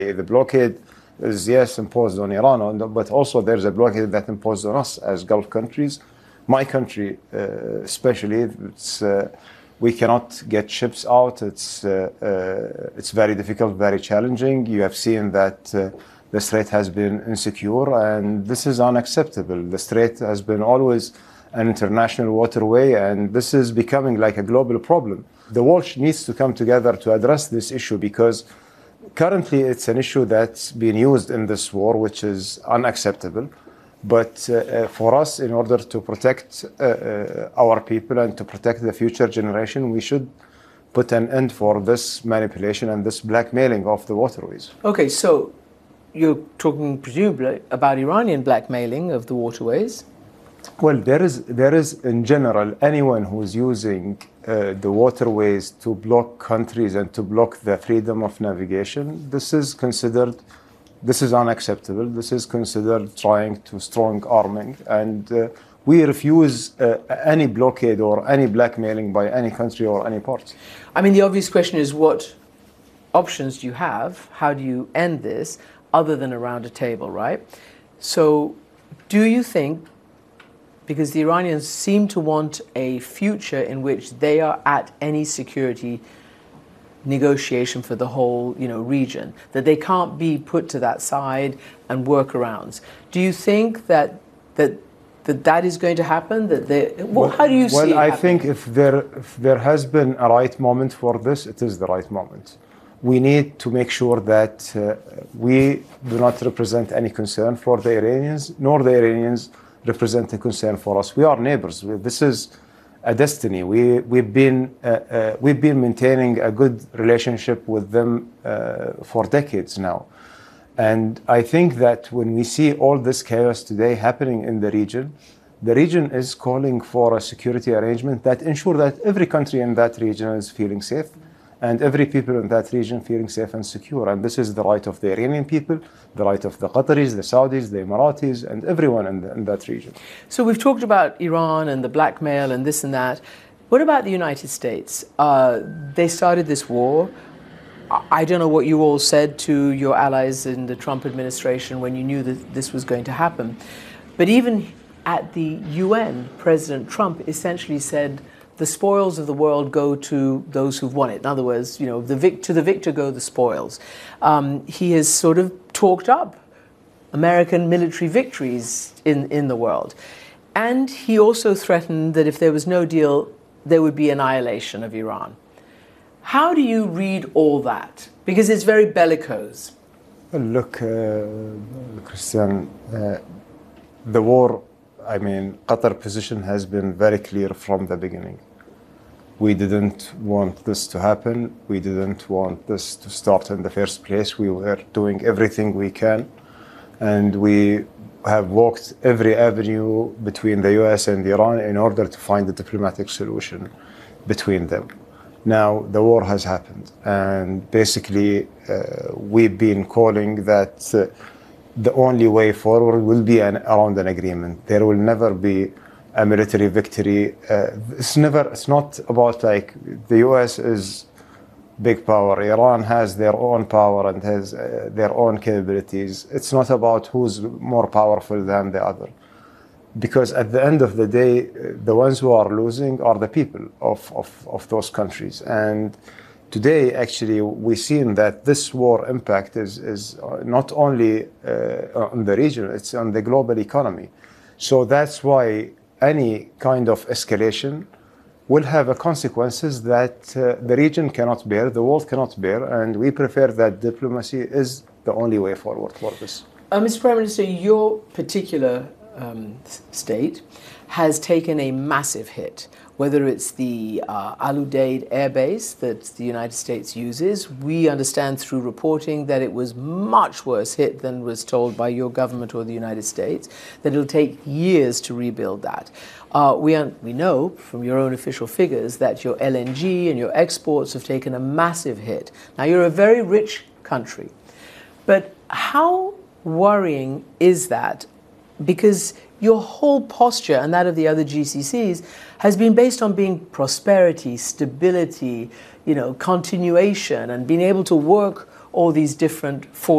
The blockade is, yes, imposed on Iran, but also there's a blockade that imposed on us as Gulf countries. My country, especially, we cannot get ships out. It's very difficult, very challenging. You have seen that the strait has been insecure, and this is unacceptable. The strait has been always an international waterway, and this is becoming like a global problem. The world needs to come together to address this issue, because currently it's an issue that's being used in this war, which is unacceptable. But for us, in order to protect our people and to protect the future generation, we should put an end for this manipulation and this blackmailing of the waterways. Okay, so you're talking presumably about Iranian blackmailing of the waterways? Well, there is in general, anyone who is using the waterways to block countries and to block the freedom of navigation, this is unacceptable. This is considered trying to strong arming, and we refuse any blockade or any blackmailing by any country or any part. I mean, the obvious question is, what options do you have? How do you end this other than around a table, right? So do you think, because the Iranians seem to want a future in which they are at any security negotiation for the whole, region, that they can't be put to that side and workarounds. Do you think that is going to happen? How do you see it Well, I happening? think if there has been a right moment for this, it is the right moment. We need to make sure that we do not represent any concern for the Iranians, nor the Iranians represent a concern for us. We are neighbors. This is a destiny. We've been maintaining a good relationship with them for decades now. And I think that when we see all this chaos today happening in the region is calling for a security arrangement that ensure that every country in that region is feeling safe, and every people in that region feeling safe and secure. And this is the right of the Iranian people, the right of the Qataris, the Saudis, the Emiratis, and everyone in that region. So we've talked about Iran and the blackmail and this and that. What about the United States? They started this war. I don't know what you all said to your allies in the Trump administration when you knew that this was going to happen. But even at the UN, President Trump essentially said, the spoils of the world go to those who've won it. In other words, to the victor go the spoils. He has sort of talked up American military victories in the world. And he also threatened that if there was no deal, there would be annihilation of Iran. How do you read all that? Because it's very bellicose. Well, look, Christian, the war, Qatar's position has been very clear from the beginning. We didn't want this to happen. We didn't want this to start in the first place. We were doing everything we can, and we have walked every avenue between the US and Iran in order to find a diplomatic solution between them. Now, the war has happened, and basically we've been calling that the only way forward will be around an agreement. There will never be a military victory. It's not about like the US is big power. Iran has their own power and has their own capabilities. It's not about who's more powerful than the other. Because at the end of the day, the ones who are losing are the people of those countries. And today, actually, we've seen that this war impact is not only on the region, it's on the global economy. So that's why any kind of escalation will have consequences that the region cannot bear, the world cannot bear, and we prefer that diplomacy is the only way forward for this. Mr. Prime Minister, your particular state has taken a massive hit, whether it's the Al Udeid air base that the United States uses. We understand through reporting that it was much worse hit than was told by your government or the United States, that it'll take years to rebuild that. We know from your own official figures that your LNG and your exports have taken a massive hit. Now, you're a very rich country, but how worrying is that? Because your whole posture and that of the other GCCs has been based on being prosperity, stability, continuation, and being able to work all these different forces